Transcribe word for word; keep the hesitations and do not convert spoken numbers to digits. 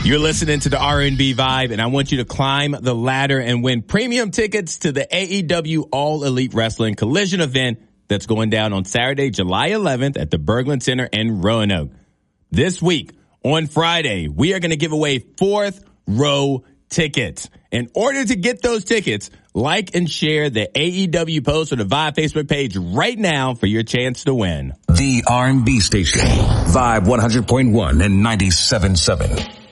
You're listening to the R and B Vibe, and I want you to climb the ladder and win premium tickets to the A E W All Elite Wrestling Collision event that's going down on Saturday, July eleventh at the Berglund Center in Roanoke. This week, on Friday, we are going to give away fourth row tickets. In order to get those tickets, like and share the A E W post or the Vibe Facebook page right now for your chance to win. The R and B station, Vibe one hundred point one and ninety-seven point seven.